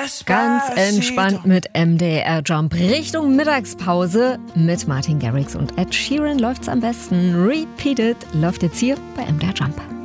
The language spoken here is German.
Ganz entspannt mit MDR Jump Richtung Mittagspause. Mit Martin Garrix und Ed Sheeran läuft's am besten. Repeat It läuft jetzt hier bei MDR Jump.